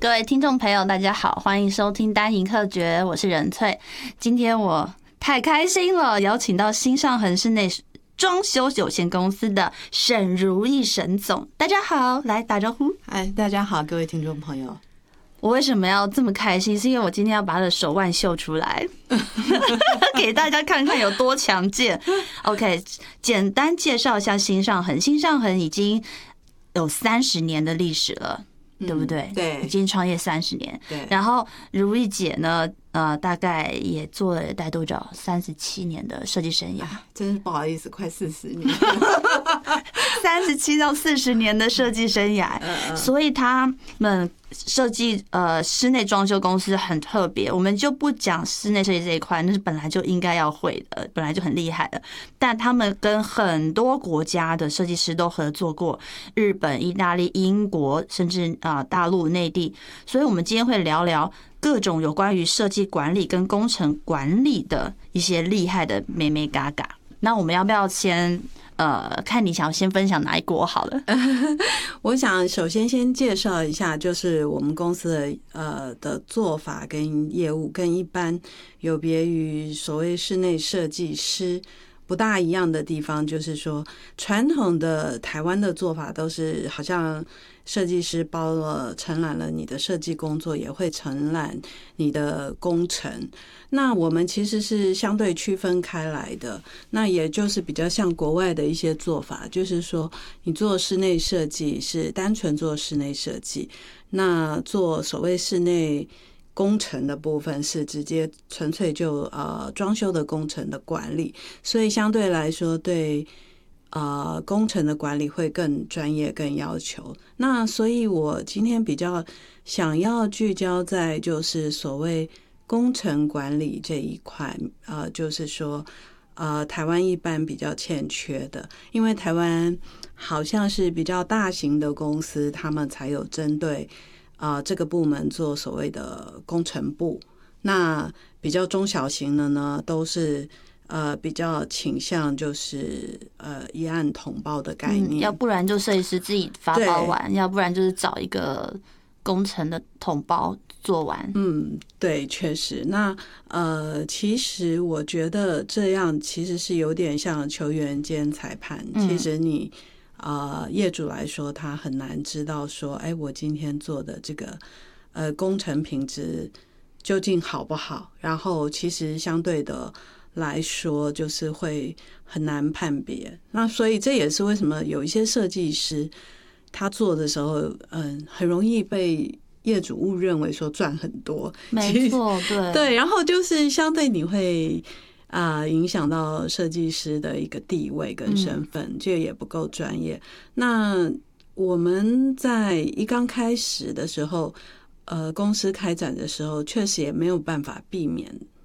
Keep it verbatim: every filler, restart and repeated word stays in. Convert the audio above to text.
各位听众朋友，大家好，欢迎收听单营客诀，我是任翠。今天我太开心了，邀请到新上恒室内装修有限公司的沈如意沈总，大家好，来打招呼。 嗨，大家好，各位听众朋友。 我为什么要这么开心？是因为我今天要把他的手腕秀出来，给大家看看有多强健。OK， 简单介绍一下新上恒。新上恒已经有三十年的历史了，对不对？ 对， 已经创业三十年。 对， 然后如意姐呢，呃，大概也做了大概多少？三十七年的设计生涯， 真是不好意思，快四十年， 三十七到四十年的设计生涯，所以他们设计呃室内装修公司很特别。我们就不讲室内设计这一块，那是本来就应该要会的，本来就很厉害的。但他们跟很多国家的设计师都合作过，日本、意大利、英国，甚至啊、呃、大陆内地。所以我们今天会聊聊各种有关于设计管理跟工程管理的一些厉害的眉眉嘎嘎。那我们要不要先呃，看你想先分享哪一国好了？ 我想首先先介绍一下，就是我们公司的呃的做法跟业务跟一般有别于所谓室内设计师不大一样的地方，就是说传统的台湾的做法都是好像设计师包了承揽了你的设计工作，也会承揽你的工程。那我们其实是相对区分开来的，那也就是比较像国外的一些做法，就是说你做室内设计是单纯做室内设计，那做所谓室内工程的部分是直接纯粹就呃装修的工程的管理，所以相对来说对呃工程的管理会更专业更要求。那所以我今天比较想要聚焦在就是所谓工程管理这一块，呃就是说呃台湾一般比较欠缺的，因为台湾好像是比较大型的公司，他们才有针对啊、呃，这个部门做所谓的工程部。那比较中小型的呢，都是呃比较倾向就是呃一案统包的概念， 嗯、要不然就设计师自己发包完，要不然就是找一个工程的统包做完。 嗯，对，确实。那呃，其实我觉得这样其实是有点像球员兼裁判。 嗯、 其实你。呃，业主来说，他很难知道说，哎，我今天做的这个呃工程品质究竟好不好？然后其实相对的来说，就是会很难判别。那所以这也是为什么有一些设计师他做的时候，嗯，很容易被业主误认为说赚很多。 没错，对对，然后就是相对你会。啊、呃，影响到设计师的一个地位跟身份，这、嗯、也不够专业。那我们在一刚开始的时候，呃，公司开展的时候，确实也没有办法避免